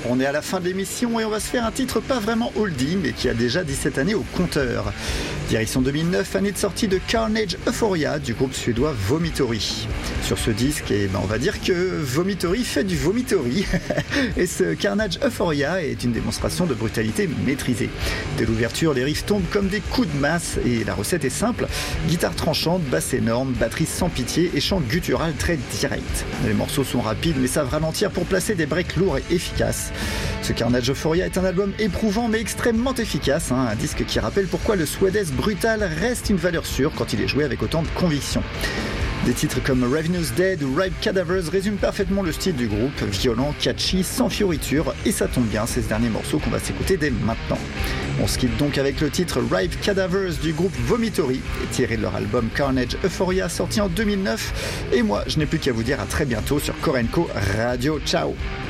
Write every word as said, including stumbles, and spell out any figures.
On est à la fin de l'émission et on va se faire un titre pas vraiment oldie mais qui a déjà dix-sept années au compteur. Direction deux mille neuf, année de sortie de Carnage Euphoria du groupe suédois Vomitory. Sur ce disque, eh ben on va dire que Vomitory fait du Vomitory et ce Carnage Euphoria est une démonstration de brutalité maîtrisée. Dès l'ouverture, les riffs tombent comme des coups de masse et la recette est simple, guitare tranchante, basse énorme, batterie sans pitié et chant guttural très direct. Les morceaux sont rapides mais savent ralentir pour placer des breaks lourds et efficaces. Ce Carnage Euphoria est un album éprouvant mais extrêmement efficace, hein, un disque qui rappelle pourquoi le Swedish brutal reste une valeur sûre quand il est joué avec autant de conviction. Des titres comme Ravenous Dead ou Ripe Cadavers résument parfaitement le style du groupe, violent, catchy, sans fioritures, et ça tombe bien, c'est ce dernier morceau qu'on va s'écouter dès maintenant. On se quitte donc avec le titre Ripe Cadavers du groupe Vomitory, tiré de leur album Carnage Euphoria sorti en deux mille neuf, et moi je n'ai plus qu'à vous dire à très bientôt sur Korenko Radio. Ciao.